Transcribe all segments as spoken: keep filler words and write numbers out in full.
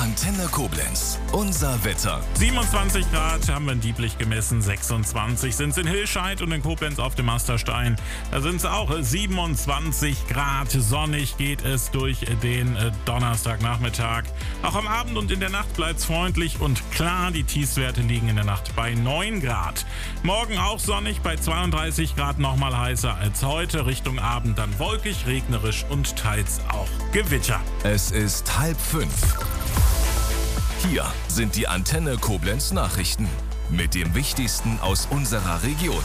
Antenne Koblenz, unser Wetter. siebenundzwanzig Grad haben wir in Dieblich gemessen, sechsundzwanzig sind es in Hilscheid und in Koblenz auf dem Masterstein. Da sind es auch siebenundzwanzig Grad. Sonnig geht es durch den Donnerstagnachmittag. Auch am Abend und in der Nacht bleibt es freundlich und klar. Die Tiefstwerte liegen in der Nacht bei neun Grad. Morgen auch sonnig bei zweiunddreißig Grad, nochmal heißer als heute. Richtung Abend dann wolkig, regnerisch und teils auch Gewitter. Es ist halb fünf. Hier sind die Antenne Koblenz Nachrichten mit dem Wichtigsten aus unserer Region.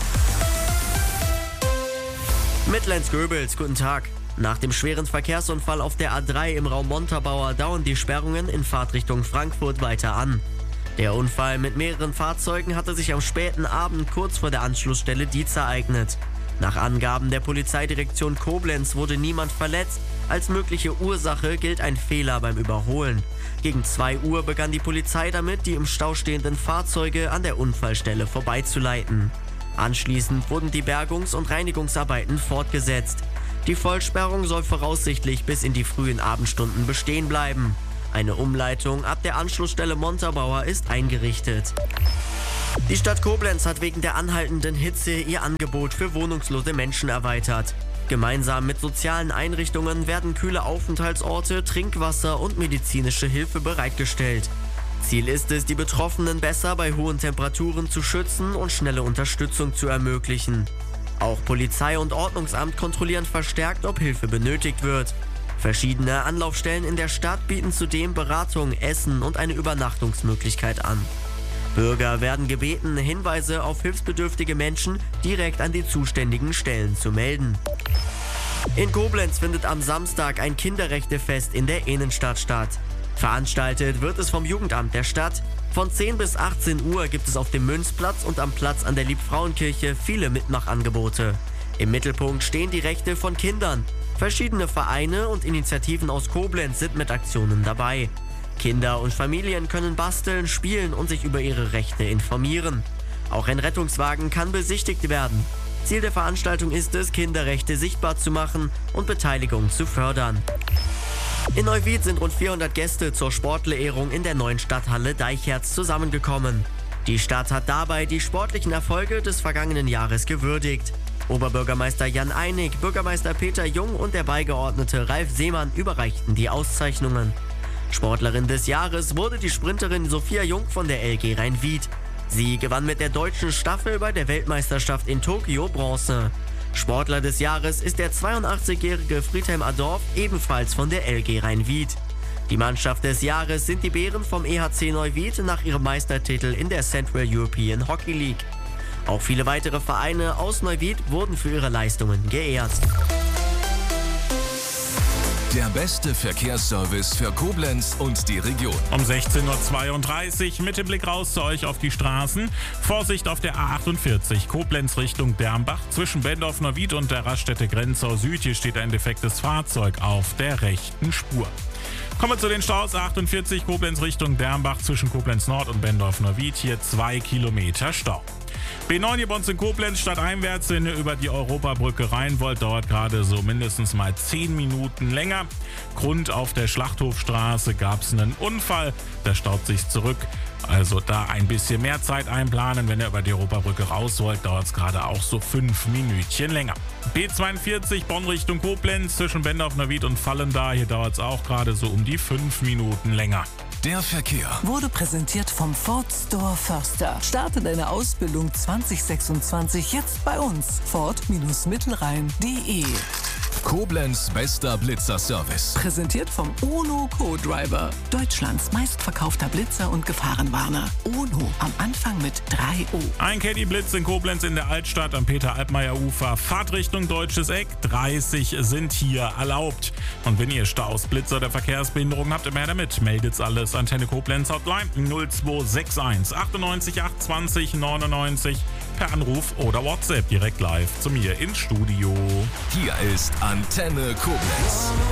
Mit Lenz Goebels, guten Tag. Nach dem schweren Verkehrsunfall auf der A drei im Raum Montabaur dauern die Sperrungen in Fahrtrichtung Frankfurt weiter an. Der Unfall mit mehreren Fahrzeugen hatte sich am späten Abend kurz vor der Anschlussstelle Dietz ereignet. Nach Angaben der Polizeidirektion Koblenz wurde niemand verletzt. Als mögliche Ursache gilt ein Fehler beim Überholen. Gegen zwei Uhr begann die Polizei damit, die im Stau stehenden Fahrzeuge an der Unfallstelle vorbeizuleiten. Anschließend wurden die Bergungs- und Reinigungsarbeiten fortgesetzt. Die Vollsperrung soll voraussichtlich bis in die frühen Abendstunden bestehen bleiben. Eine Umleitung ab der Anschlussstelle Montabaur ist eingerichtet. Die Stadt Koblenz hat wegen der anhaltenden Hitze ihr Angebot für wohnungslose Menschen erweitert. Gemeinsam mit sozialen Einrichtungen werden kühle Aufenthaltsorte, Trinkwasser und medizinische Hilfe bereitgestellt. Ziel ist es, die Betroffenen besser bei hohen Temperaturen zu schützen und schnelle Unterstützung zu ermöglichen. Auch Polizei und Ordnungsamt kontrollieren verstärkt, ob Hilfe benötigt wird. Verschiedene Anlaufstellen in der Stadt bieten zudem Beratung, Essen und eine Übernachtungsmöglichkeit an. Bürger werden gebeten, Hinweise auf hilfsbedürftige Menschen direkt an die zuständigen Stellen zu melden. In Koblenz findet am Samstag ein Kinderrechtefest in der Innenstadt statt. Veranstaltet wird es vom Jugendamt der Stadt. Von zehn bis achtzehn Uhr gibt es auf dem Münzplatz und am Platz an der Liebfrauenkirche viele Mitmachangebote. Im Mittelpunkt stehen die Rechte von Kindern. Verschiedene Vereine und Initiativen aus Koblenz sind mit Aktionen dabei. Kinder und Familien können basteln, spielen und sich über ihre Rechte informieren. Auch ein Rettungswagen kann besichtigt werden. Ziel der Veranstaltung ist es, Kinderrechte sichtbar zu machen und Beteiligung zu fördern. In Neuwied sind rund vierhundert Gäste zur Sportlerehrung in der neuen Stadthalle Deicherz zusammengekommen. Die Stadt hat dabei die sportlichen Erfolge des vergangenen Jahres gewürdigt. Oberbürgermeister Jan Einig, Bürgermeister Peter Jung und der Beigeordnete Ralf Seemann überreichten die Auszeichnungen. Sportlerin des Jahres wurde die Sprinterin Sophia Jung von der L G Rhein-Wied. Sie gewann mit der deutschen Staffel bei der Weltmeisterschaft in Tokio Bronze. Sportler des Jahres ist der zweiundachtzigjährige Friedhelm Adorf, ebenfalls von der L G Rhein-Wied. Die Mannschaft des Jahres sind die Bären vom E H C Neuwied nach ihrem Meistertitel in der Central European Hockey League. Auch viele weitere Vereine aus Neuwied wurden für ihre Leistungen geehrt. Der beste Verkehrsservice für Koblenz und die Region. Um sechzehn Uhr zweiunddreißig mit dem Blick raus zu euch auf die Straßen. Vorsicht auf der A achtundvierzig, Koblenz Richtung Dermbach. Zwischen Bendorf-Neuwied und der Raststätte Grenzau Süd. Hier steht ein defektes Fahrzeug auf der rechten Spur. Kommen wir zu den Staus. A achtundvierzig, Koblenz Richtung Dermbach. Zwischen Koblenz Nord und Bendorf-Neuwied. Hier zwei Kilometer Stau. B neun hier bei uns in Koblenz, stadteinwärts, wenn ihr über die Europabrücke rein wollt, dauert gerade so mindestens mal zehn Minuten länger. Grund: auf der Schlachthofstraße gab es einen Unfall, da staut sich zurück. Also da ein bisschen mehr Zeit einplanen. Wenn ihr über die Europabrücke raus wollt, dauert es gerade auch so fünf Minütchen länger. B zweiundvierzig, Bonn Richtung Koblenz, zwischen Bendorf-Neuwied und Vallendar, hier dauert es auch gerade so um die fünf Minuten länger. Der Verkehr wurde präsentiert vom Ford Store Förster. Starte deine Ausbildung zwanzig sechsundzwanzig jetzt bei uns. Ford-Mittelrhein punkt de. Koblenz bester Blitzerservice. Präsentiert vom Ono Co-Driver. Deutschlands meistverkaufter Blitzer und Gefahrenwarner. Ono am Anfang mit drei O. Ein Caddy-Blitz in Koblenz in der Altstadt am Peter-Altmaier-Ufer. Fahrtrichtung Deutsches Eck, dreißig sind hier erlaubt. Und wenn ihr Staus, Blitzer oder Verkehrsbehinderung habt, immer her damit. Meldet's alles. Antenne Koblenz Hotline null zwei sechs eins achtundneunzig acht zwanzig neunundneunzig per Anruf oder WhatsApp direkt live zu mir ins Studio. Hier ist Antenne Koblenz.